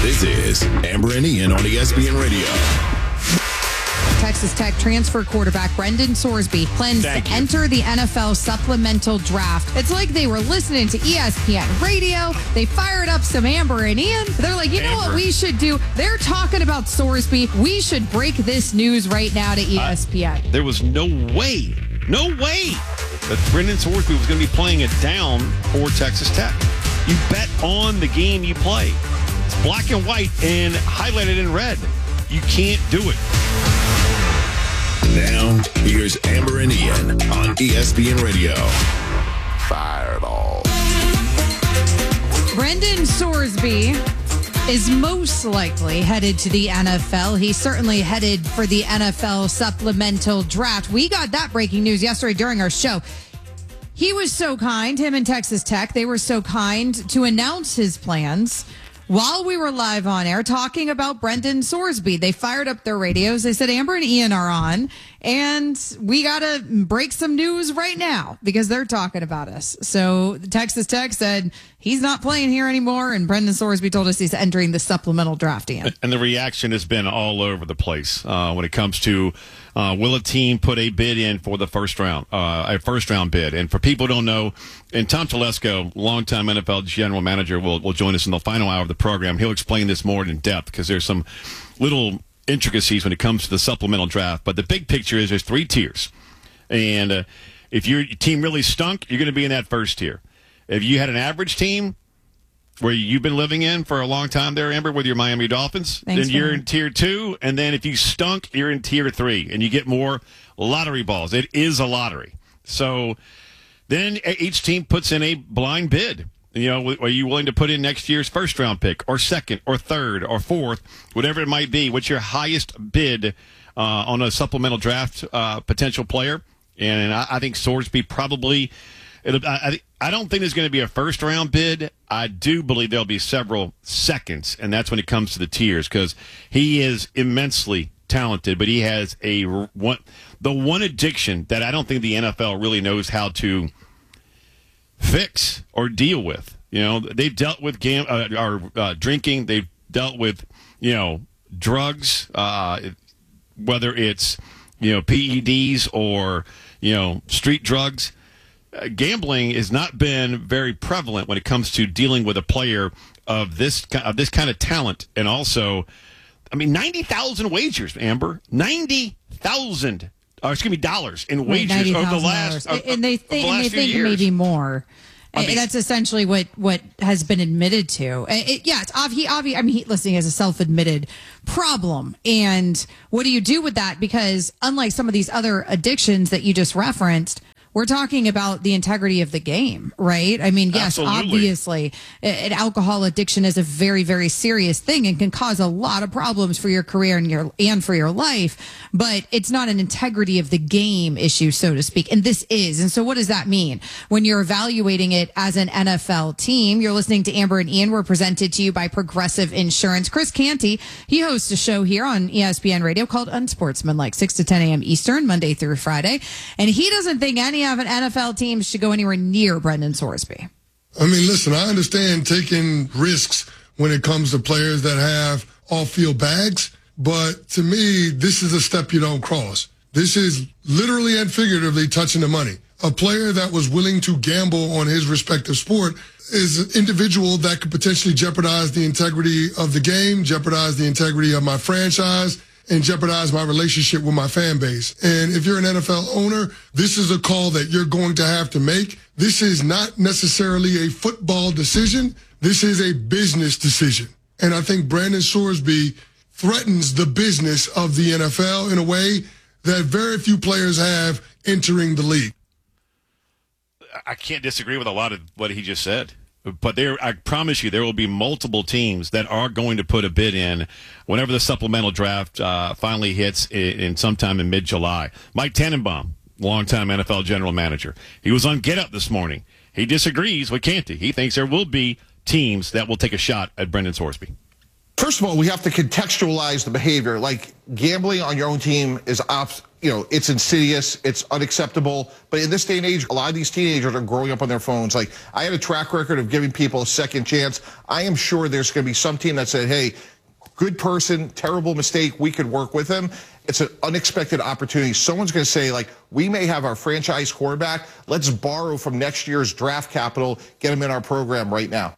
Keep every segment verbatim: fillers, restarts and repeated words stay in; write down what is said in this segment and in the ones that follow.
This is Amber and Ian on E S P N Radio. Texas Tech transfer quarterback Brendan Sorsby plans Thank to you. enter the N F L supplemental draft. It's like they were listening to E S P N Radio. They fired up some Amber and Ian. They're like, you know Amber. what we should do? They're talking about Sorsby. We should break this news right now to E S P N. Uh, there was no way, no way that Brendan Sorsby was going to be playing it down for Texas Tech. You bet on the game you play. It's black and white and highlighted in red. You can't do it. Now, here's Amber and Ian on E S P N Radio. Fireball. Brendan Sorsby is most likely headed to the N F L. He's certainly headed for the N F L supplemental draft. We got that breaking news yesterday during our show. He was so kind, him and Texas Tech, they were so kind to announce his plans while we were live on air talking about Brendan Sorsby. They fired up their radios. They said, Amber and Ian are on, and we got to break some news right now because they're talking about us. So Texas Tech said he's not playing here anymore, and Brendan Sorsby told us he's entering the supplemental draft, Ian. And the reaction has been all over the place uh, when it comes to uh, will a team put a bid in for the first round, uh, a first round bid. And for people who don't know, and Tom Telesco, longtime N F L general manager, will, will join us in the final hour of the program. He'll explain this more in depth because there's some little intricacies when it comes to the supplemental draft. But the big picture is there's three tiers. And uh, if your team really stunk, you're going to be in that first tier. If you had an average team where you've been living in for a long time there, Amber, with your Miami Dolphins, Thanks, then you're man. in tier two. And then if you stunk, you're in tier three. And you get more lottery balls. It is a lottery. So then each team puts in a blind bid. You know, are you willing to put in next year's first round pick or second or third or fourth, whatever it might be? What's your highest bid uh, on a supplemental draft uh, potential player? And I, I think Sorsby probably. It'll, I, I don't think there's going to be a first round bid. I do believe there'll be several seconds, and that's when it comes to the tiers because he is immensely talented, but he has a one the one addiction that I don't think the N F L really knows how to fix or deal with. You know, they've dealt with gam- uh, or uh, drinking. They've dealt with, you know, drugs, uh, whether it's, you know, P E Ds or, you know, street drugs. Uh, gambling has not been very prevalent when it comes to dealing with a player of this of this kind of talent. And also, I mean, ninety thousand wagers, Amber. ninety thousand Uh, excuse me, dollars in wages over the last, dollars. of, and they of think, the last and they few think years. maybe more. I mean, that's essentially what, what has been admitted to. It, it, yeah, it's obvious. Obvi- I mean, he, listening as a self-admitted problem. And what do you do with that? Because unlike some of these other addictions that you just referenced, we're talking about the integrity of the game, right? I mean, yes, Absolutely. obviously, an alcohol addiction is a very, very serious thing and can cause a lot of problems for your career and your and for your life. But it's not an integrity of the game issue, so to speak. And this is. And so what does that mean? When you're evaluating it as an N F L team, you're listening to Amber and Ian. We're presented to you by Progressive Insurance. Chris Canty, he hosts a show here on E S P N Radio called Unsportsmanlike, six to ten a.m. Eastern, Monday through Friday. And he doesn't think any of an N F L team should go anywhere near Brendan Sorsby. I mean, listen, I understand taking risks when it comes to players that have off-field bags, but to me, this is a step you don't cross. This is literally and figuratively touching the money. A player that was willing to gamble on his respective sport is an individual that could potentially jeopardize the integrity of the game, jeopardize the integrity of my franchise, and jeopardize my relationship with my fan base. And if you're an N F L owner, this is a call that you're going to have to make. This is not necessarily a football decision. This is a business decision. And I think Brendan Sorsby threatens the business of the N F L in a way that very few players have entering the league. I can't disagree with a lot of what he just said. But there, I promise you, there will be multiple teams that are going to put a bid in whenever the supplemental draft uh, finally hits in, in sometime in mid-July. Mike Tannenbaum, longtime N F L general manager, he was on Get Up this morning. He disagrees with Canty. He thinks there will be teams that will take a shot at Brendan Sorsby. First of all, we have to contextualize the behavior. Like, gambling on your own team is op- you know, it's insidious, it's unacceptable. But in this day and age, a lot of these teenagers are growing up on their phones. Like, I had a track record of giving people a second chance. I am sure there's going to be some team that said, hey, good person, terrible mistake, we could work with him. It's an unexpected opportunity. Someone's going to say, like, we may have our franchise quarterback. Let's borrow from next year's draft capital, get him in our program right now.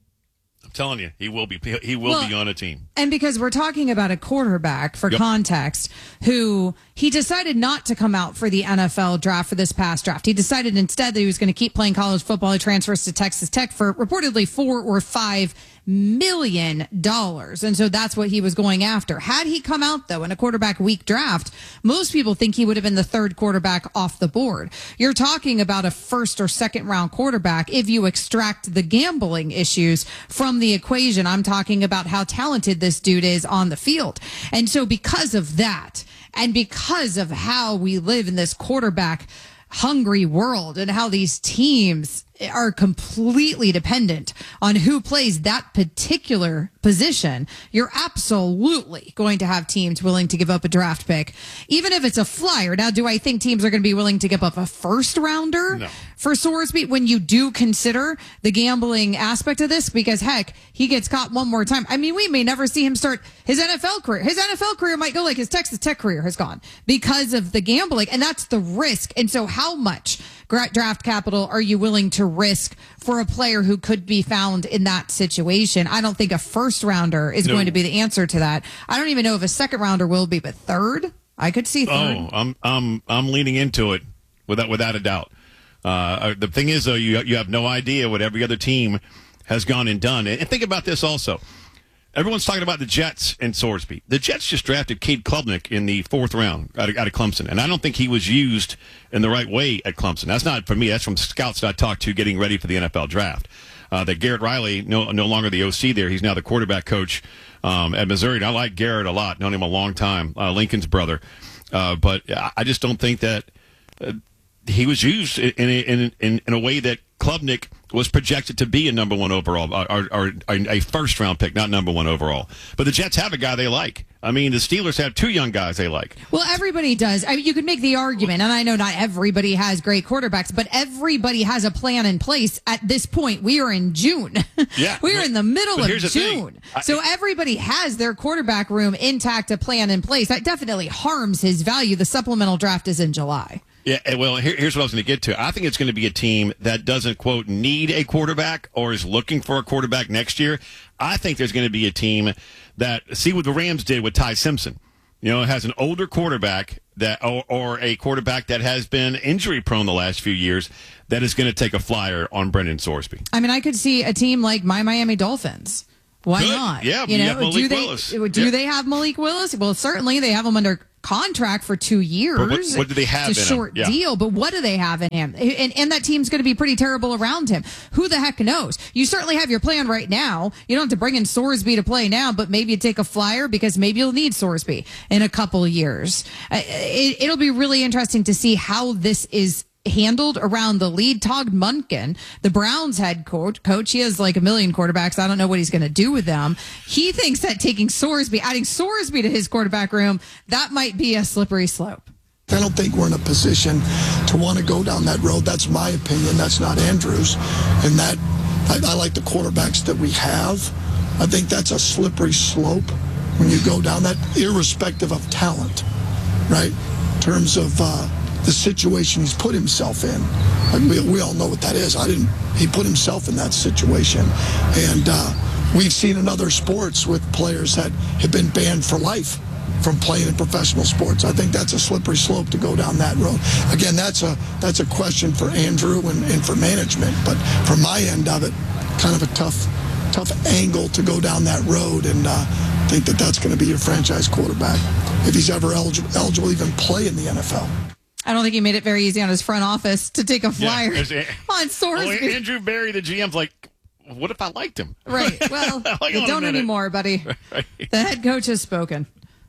I'm telling you, he will be. He will well, be on a team. And because we're talking about a quarterback, for yep. context, who he decided not to come out for the N F L draft for this past draft. He decided instead that he was going to keep playing college football. He transfers to Texas Tech for reportedly four or five million dollars. And so that's what he was going after. Had he come out, though, in a quarterback weak draft, most people think he would have been the third quarterback off the board. You're talking about a first or second round quarterback if you extract the gambling issues from the equation. I'm talking about how talented this dude is on the field. And so because of that, and because of how we live in this quarterback hungry world and how these teams are completely dependent on who plays that particular position, you're absolutely going to have teams willing to give up a draft pick, even if it's a flyer. Now, do I think teams are going to be willing to give up a first rounder no. for Sorsby when you do consider the gambling aspect of this? Because, heck, he gets caught one more time. I mean, we may never see him start his N F L career. His N F L career might go like his Texas Tech career has gone because of the gambling, and that's the risk. And so how much draft capital are you willing to risk for a player who could be found in that situation? I don't think a first rounder is no. going to be the answer to that. I don't even know if a second rounder will be, but third, I could see third. Oh, I'm I'm I'm leaning into it without without a doubt. Uh, the thing is, though, you you have no idea what every other team has gone and done. And think about this also. Everyone's talking about the Jets and Sorsby. The Jets just drafted Cade Klubnik in the fourth round out of, out of Clemson, and I don't think he was used in the right way at Clemson. That's not for me. That's from scouts that I talked to getting ready for the N F L draft. Uh, that Garrett Riley, no no longer the O C there. He's now the quarterback coach um, at Missouri. And I like Garrett a lot. Known him a long time. Uh, Lincoln's brother. Uh, but I just don't think that uh, he was used in a, in, in, in a way that Klubnik was projected to be a number one overall, or, or, or a first round pick, not number one overall. But the Jets have a guy they like. I mean, the Steelers have two young guys they like. Well, everybody does. I mean, you could make the argument, and I know not everybody has great quarterbacks, but everybody has a plan in place at this point. We are in June. Yeah, we are in the middle of June. I, so everybody has their quarterback room intact, a plan in place. That definitely harms his value. The supplemental draft is in July. Yeah, well, here, here's what I was going to get to. I think it's going to be a team that doesn't, quote, need a quarterback or is looking for a quarterback next year. I think there's going to be a team that, see what the Rams did with Ty Simpson. You know, has an older quarterback that, or, or a quarterback that has been injury prone the last few years that is going to take a flyer on Brendan Sorsby. I mean, I could see a team like my Miami Dolphins. Why Good. not? Yeah, you know, Malik do they Willis. do yeah. they have Malik Willis? Well, certainly they have him under contract for two years. What, what do they have? It's a in short him? Yeah. deal, but what do they have in him? And, and that team's going to be pretty terrible around him. Who the heck knows? You certainly have your plan right now. You don't have to bring in Sorsby to play now, but maybe you take a flyer because maybe you'll need Sorsby in a couple of years. Uh, it, it'll be really interesting to see how this is handled around the lead. Todd Monken, the Browns head coach, coach, he has like a million quarterbacks. I don't know what he's going to do with them. He thinks that taking Sorsby, adding Sorsby to his quarterback room, that might be a slippery slope. I don't think we're in a position to want to go down that road. That's my opinion. That's not Andrew's. And that I, I like the quarterbacks that we have. I think that's a slippery slope when you go down that, irrespective of talent, right? In terms of uh, the situation he's put himself in. Like we, we all know what that is. I didn't. He put himself in that situation, and uh, we've seen in other sports with players that have been banned for life from playing in professional sports. I think that's a slippery slope to go down that road. Again, that's a that's a question for Andrew and, and for management. But from my end of it, kind of a tough tough angle to go down that road, and uh, think that that's going to be your franchise quarterback if he's ever eligible, eligible to even play in the N F L. I don't think he made it very easy on his front office to take a flyer yeah, on Sorsby. Well, Andrew Berry, the G M's like, what if I liked him? Right. Well, you don't anymore, buddy. Right. The head coach has spoken.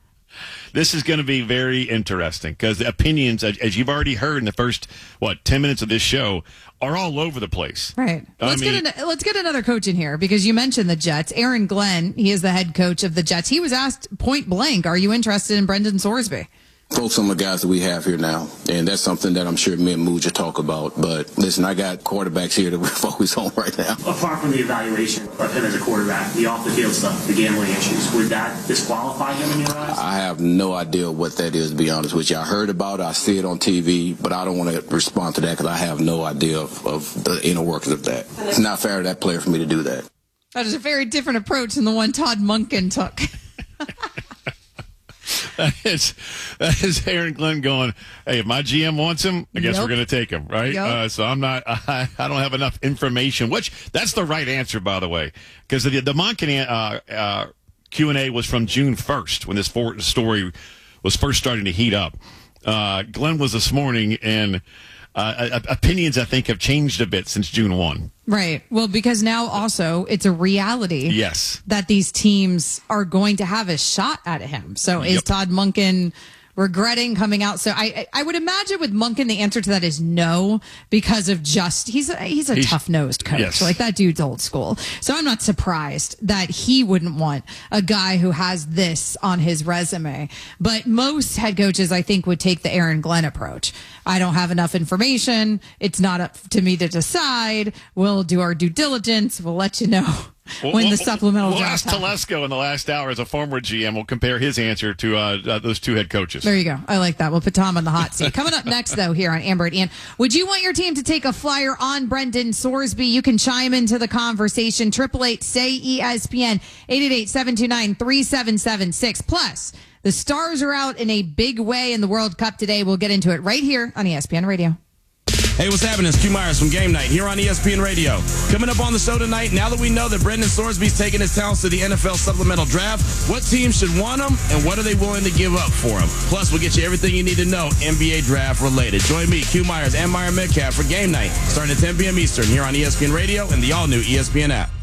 This is going to be very interesting because the opinions, as you've already heard in the first, what, ten minutes of this show, are all over the place. Right. Let's, I mean, get an, let's get another coach in here because you mentioned the Jets. Aaron Glenn, he is the head coach of the Jets. He was asked point blank, are you interested in Brendan Sorsby? Focus on the guys that we have here now, and that's something that I'm sure me and Mooj will talk about. But listen, I got quarterbacks here that we're focused on right now. Apart from the evaluation of him as a quarterback, the off-the-field stuff, the gambling issues, would that disqualify him in your eyes? I have no idea what that is, to be honest with you. I heard about it, I see it on T V, but I don't want to respond to that because I have no idea of, of the inner workings of that. It's not fair to that player for me to do that. That is a very different approach than the one Todd Monken took. That is, that is Aaron Glenn going, hey, if my G M wants him, I guess Yep. we're going to take him, right? Yep. Uh, so I'm not, I, I don't have enough information, which that's the right answer, by the way, because the, the Monken uh, uh, Q and A was from June first when this for, story was first starting to heat up. Uh, Glenn was this morning, and uh, opinions, I think, have changed a bit since June first. Right. Well, because now also it's a reality Yes. that these teams are going to have a shot at him. So is Yep. Todd Monken regretting coming out? So I I would imagine with Monken, the answer to that is no, because of just he's a, he's a He's- tough-nosed coach. yes. Like that dude's old school. So I'm not surprised that he wouldn't want a guy who has this on his resume. But most head coaches, I think, would take the Aaron Glenn approach. I don't have enough information. It's not up to me to decide. We'll do our due diligence. We'll let you know Well, when we'll- the supplemental we'll draft ask happens. Telesco in the last hour as a former G M. We'll compare his answer to uh, uh, those two head coaches. There you go. I like that. We'll put Tom on the hot seat. Coming up next, though, here on Amber and Ian, would you want your team to take a flyer on Brendan Sorsby? You can chime into the conversation. eight eight eight, S A Y, E S P N, eight eight eight, seven two nine, three seven seven six. Plus, the Stars are out in a big way in the World Cup today. We'll get into it right here on E S P N Radio. Hey, what's happening? It's Q Myers from Game Night here on E S P N Radio. Coming up on the show tonight, now that we know that Brendan Sorsby's taking his talents to the N F L supplemental draft, what teams should want him and what are they willing to give up for him? Plus, we'll get you everything you need to know N B A draft related. Join me, Q Myers, and Meyer Metcalf for Game Night starting at ten p.m. Eastern here on E S P N Radio and the all-new E S P N app.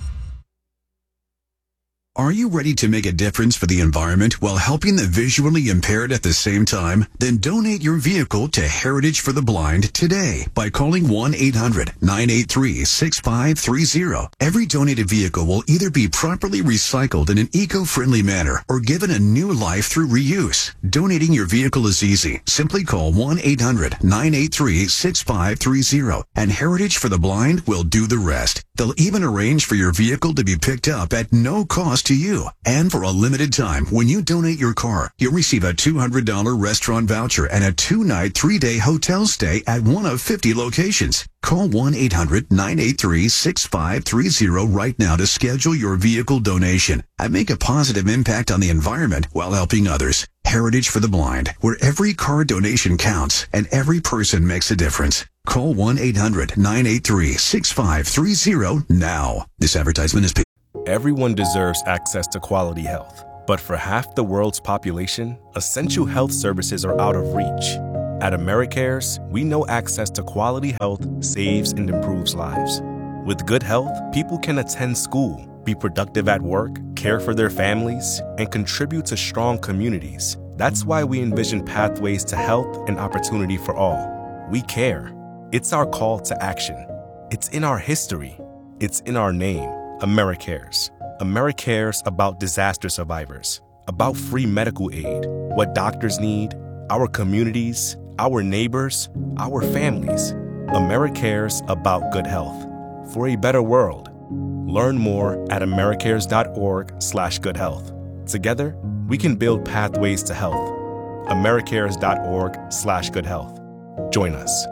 Are you ready to make a difference for the environment while helping the visually impaired at the same time? Then donate your vehicle to Heritage for the Blind today by calling one eight hundred, nine eight three, six five three zero. Every donated vehicle will either be properly recycled in an eco-friendly manner or given a new life through reuse. Donating your vehicle is easy. Simply call one eight hundred, nine eight three, six five three zero and Heritage for the Blind will do the rest. They'll even arrange for your vehicle to be picked up at no cost to you. And for a limited time, when you donate your car, you'll receive a two hundred dollars restaurant voucher and a two-night, three-day hotel stay at one of fifty locations. Call one eight hundred, nine eight three, six five three zero right now to schedule your vehicle donation and make a positive impact on the environment while helping others. Heritage for the Blind, where every car donation counts and every person makes a difference. Call one eight hundred, nine eight three, six five three zero now. This advertisement is paid. Everyone deserves access to quality health. But for half the world's population, essential health services are out of reach. At AmeriCares, we know access to quality health saves and improves lives. With good health, people can attend school, be productive at work, care for their families, and contribute to strong communities. That's why we envision pathways to health and opportunity for all. We care. It's our call to action. It's in our history. It's in our name. AmeriCares. AmeriCares about disaster survivors, about free medical aid, what doctors need, our communities, our neighbors, our families. AmeriCares about good health. For a better world. Learn more at americares.org slash good health. Together, we can build pathways to health. americares.org slash good health. Join us.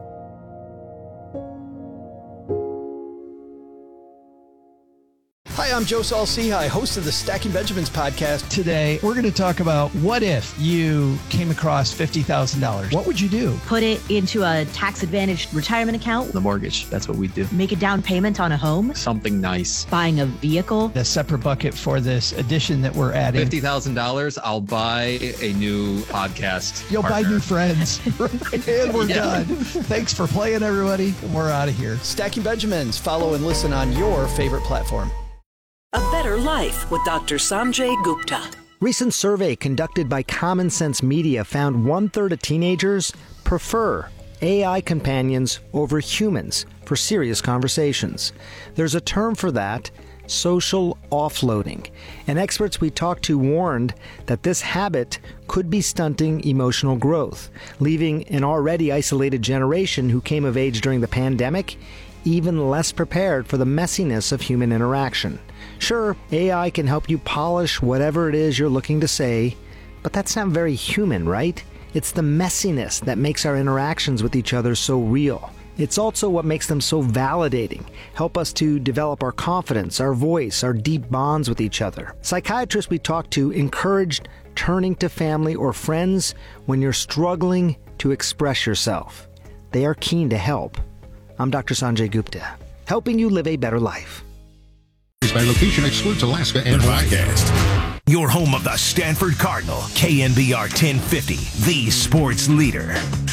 Hi, I'm Joe Saul-Sehy, host of the Stacking Benjamins podcast. Today, we're going to talk about what if you came across fifty thousand dollars? What would you do? Put it into a tax-advantaged retirement account. The mortgage, that's what we do. Make a down payment on a home. Something nice. Buying a vehicle. A separate bucket for this edition that we're adding. fifty thousand dollars, I'll buy a new podcast You'll partner. buy new friends. And we're Yeah. done. Thanks for playing, everybody. And we're out of here. Stacking Benjamins. Follow and listen on your favorite platform. A Better Life with Doctor Sanjay Gupta. Recent survey conducted by Common Sense Media found one-third of teenagers prefer A I companions over humans for serious conversations. There's a term for that, social offloading. And experts we talked to warned that this habit could be stunting emotional growth, leaving an already isolated generation who came of age during the pandemic even less prepared for the messiness of human interaction. Sure, A I can help you polish whatever it is you're looking to say, but that's not very human, right? It's the messiness that makes our interactions with each other so real. It's also what makes them so validating, help us to develop our confidence, our voice, our deep bonds with each other. Psychiatrists we talked to encouraged turning to family or friends when you're struggling to express yourself. They are keen to help. I'm Doctor Sanjay Gupta, helping you live a better life. By location excludes Alaska and podcast. Your home of the Stanford Cardinal, K N B R ten fifty, the sports leader.